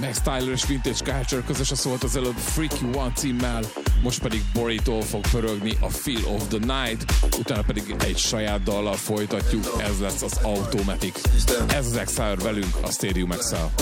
Max Tyler és Vintage Culture közösen szólt az előbb Freaky One címmel, most pedig Borítól fog pörögni a Feel of the Night, utána pedig egy saját dallal folytatjuk, ez lesz az Automatic. Ez az Exile velünk a Stadium Excel.